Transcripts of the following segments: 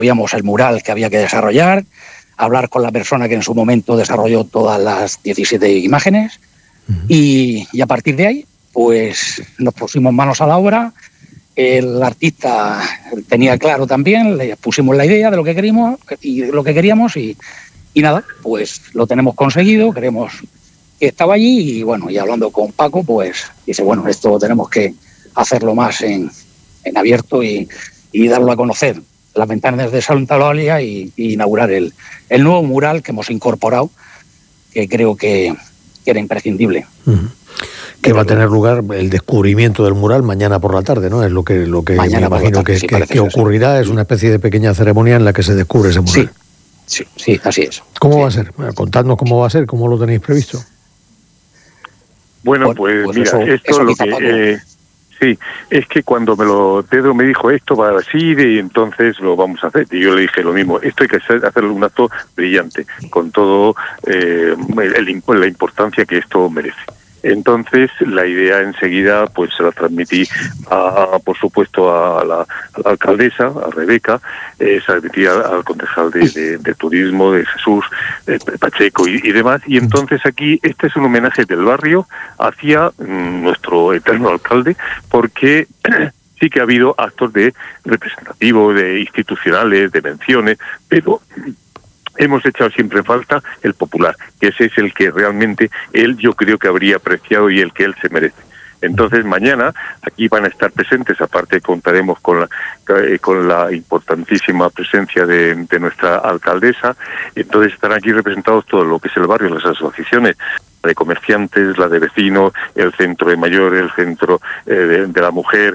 Veíamos el mural que había que desarrollar, hablar con la persona que en su momento desarrolló todas las 17 imágenes y a partir de ahí pues nos pusimos manos a la obra. El artista tenía claro también, le pusimos la idea de lo que queríamos y nada, pues lo tenemos conseguido, creemos que estaba allí y bueno, y hablando con Paco, pues dice, bueno, esto tenemos que hacerlo más en abierto y darlo a conocer, las ventanas de Santa Eulalia y inaugurar el nuevo mural que hemos incorporado, que creo que era imprescindible. Que va a tener lugar el descubrimiento del mural mañana por la tarde, ¿no? Es lo que me imagino que ocurrirá, es una especie de pequeña ceremonia en la que se descubre ese mural. Sí, así es. ¿Cómo va a ser? Contadnos cómo va a ser, cómo lo tenéis previsto. Bueno, pues mira, esto es lo que... sí, es que cuando Pedro me dijo esto va así y entonces lo vamos a hacer. Y yo le dije lo mismo, esto hay que hacerlo un acto brillante, con todo la importancia que esto merece. Entonces la idea enseguida pues se la transmití por supuesto a la alcaldesa, a Rebeca, se la transmití al concejal de turismo, de Jesús Pacheco y demás, y entonces aquí este es un homenaje del barrio hacia nuestro eterno alcalde, porque sí que ha habido actos de representativos, de institucionales, de menciones, pero hemos echado siempre en falta el popular, que ese es el que realmente él yo creo que habría apreciado y el que él se merece. Entonces mañana aquí van a estar presentes, aparte contaremos con la importantísima presencia de nuestra alcaldesa, entonces estarán aquí representados todo lo que es el barrio, las asociaciones de comerciantes, la de vecinos, el centro de mayores, el centro de la mujer,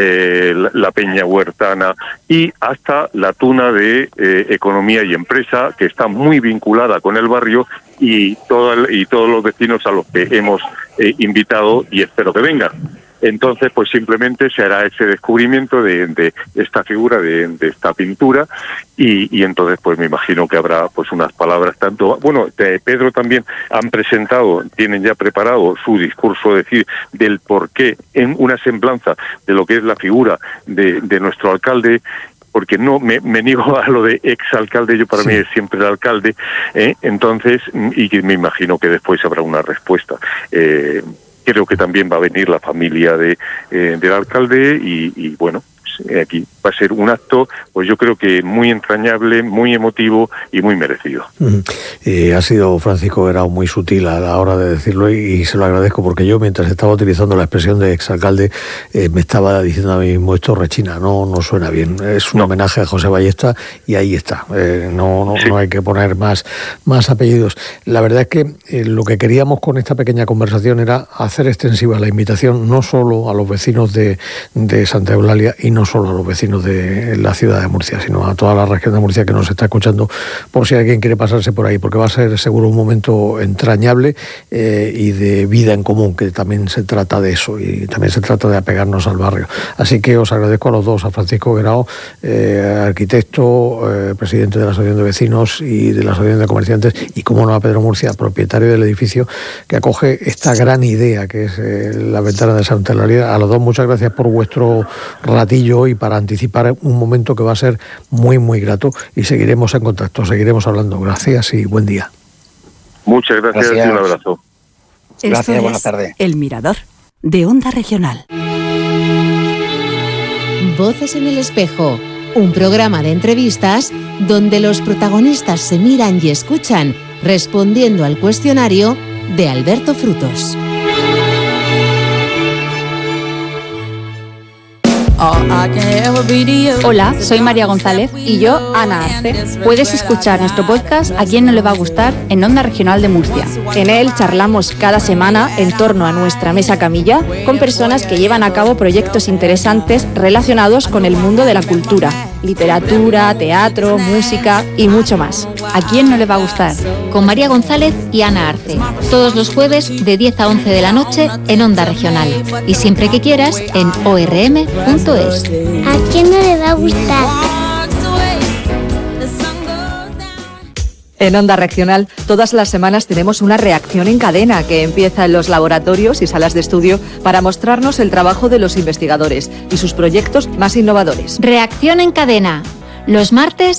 la peña huertana y hasta la tuna de economía y empresa, que está muy vinculada con el barrio y todos los vecinos a los que hemos invitado y espero que vengan. Entonces, pues simplemente se hará ese descubrimiento de esta figura, de esta pintura, y entonces pues me imagino que habrá pues unas palabras tanto... Bueno, Pedro también tienen ya preparado su discurso, decir, del porqué, en una semblanza de lo que es la figura de nuestro alcalde, porque no me niego a lo de exalcalde, yo para mí es siempre el alcalde, entonces, y que me imagino que después habrá una respuesta. Creo que también va a venir la familia del alcalde y bueno, aquí va a ser un acto, pues yo creo que muy entrañable, muy emotivo y muy merecido. Ha sido Francisco Guerao muy sutil a la hora de decirlo y se lo agradezco, porque yo mientras estaba utilizando la expresión de exalcalde me estaba diciendo a mí mismo, esto rechina, no suena bien, es un homenaje a José Ballesta y ahí está, no hay que poner más apellidos. La verdad es que lo que queríamos con esta pequeña conversación era hacer extensiva la invitación no solo a los vecinos de Santa Eulalia y no solo a los vecinos de la ciudad de Murcia, sino a toda la región de Murcia que nos está escuchando, por si alguien quiere pasarse por ahí, porque va a ser seguro un momento entrañable y de vida en común, que también se trata de eso y también se trata de apegarnos al barrio. Así que os agradezco a los dos, a Francisco Guerao, arquitecto, presidente de la Asociación de Vecinos y de la Asociación de Comerciantes, y como no a Pedro Murcia, propietario del edificio que acoge esta gran idea que es la ventana de Santa Eulalia. A los dos muchas gracias por vuestro ratillo y para anticipar un momento que va a ser muy, muy grato, y seguiremos en contacto, seguiremos hablando. Gracias y buen día. Muchas gracias y un abrazo. Gracias, buenas tardes. El Mirador, de Onda Regional. Voces en el espejo, un programa de entrevistas donde los protagonistas se miran y escuchan, respondiendo al cuestionario de Alberto Frutos. Hola, soy María González y yo, Ana Arce. Puedes escuchar nuestro podcast A Quién No Le Va a Gustar en Onda Regional de Murcia. En él charlamos cada semana en torno a nuestra mesa camilla con personas que llevan a cabo proyectos interesantes relacionados con el mundo de la cultura, literatura, teatro, música y mucho más. ¿A quién no le va a gustar? Con María González y Ana Arce. Todos los jueves de 10 a 11 de la noche en Onda Regional. Y siempre que quieras en orm.es. ¿A quién no le va a gustar? En Onda Regional, todas las semanas tenemos una reacción en cadena que empieza en los laboratorios y salas de estudio para mostrarnos el trabajo de los investigadores y sus proyectos más innovadores. Reacción en cadena. Los martes